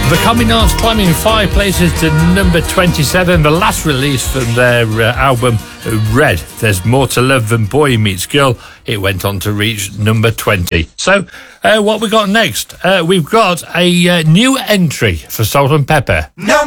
The Communards climbing 5 places to number 27, the last release from their album Red. There's More to Love Than Boy Meets Girl. It went on to reach number 20. So, what we got next? We've got a new entry for Salt and Pepper.